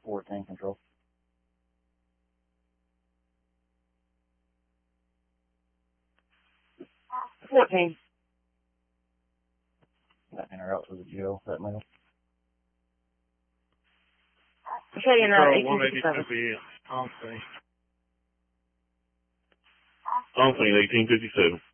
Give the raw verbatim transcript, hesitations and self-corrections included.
fourteen, control. fourteen. That interrupt was a Joe, that mail. Okay, and uh, eighteen fifty-seven. On scene, eighteen fifty-seven.